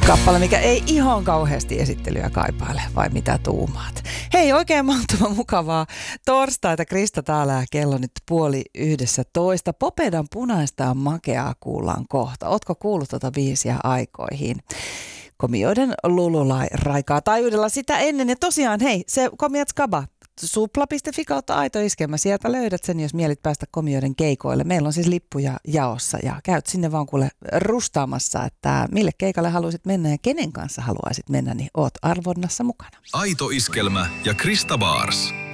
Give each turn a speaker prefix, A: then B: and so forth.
A: Kappale, mikä ei ihan kauheasti esittelyä kaipaile, vai mitä tuumaat? Hei, oikein mahtava mukavaa torstaita. Krista täällä, kello nyt 10:30. Popedan punaista on makeaa kuullaan kohta. Ootko kuullut tuota biisiä aikoihin? Komioiden Lululai raikaa taajuudella sitä ennen. Ja tosiaan, hei, se Komiat Skaba. Supla.fi kautta Aito Iskelmä. Sieltä löydät sen, jos mielit päästä komioiden keikoille. Meillä on siis lippuja jaossa ja käyt sinne vaan kuule rustaamassa, että mille keikalle haluaisit mennä ja kenen kanssa haluaisit mennä, niin oot arvonnassa mukana.
B: Aito Iskelmä ja Krista Baars.